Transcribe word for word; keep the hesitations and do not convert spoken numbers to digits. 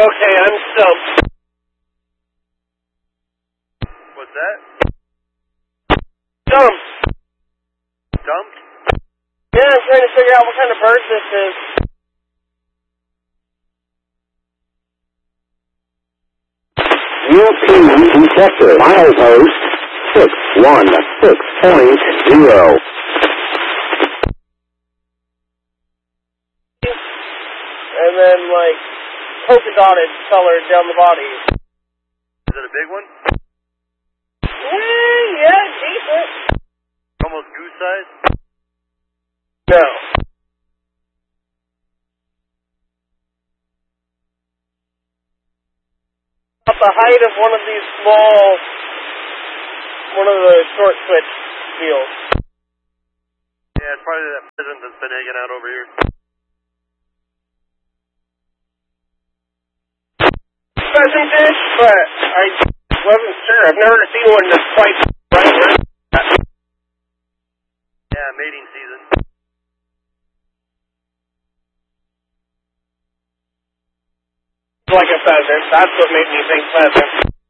Okay, I'm stumped. What's that? Stumped. Dumped? Yeah, I'm trying to figure out what kind of bird this is. European detector, milepost six one six point zero. And then, like, polka dotted color down the body. Is it a big one? Eh, yeah, decent. Almost goose size? No. About the height of one of these small, one of the short switch deals. Yeah, it's probably that pheasant that's been hanging out over here. Pheasant dish, but I wasn't sure. I've never seen one that's quite right around that. Yeah, mating season. Like a pheasant. That's what made me think pheasant.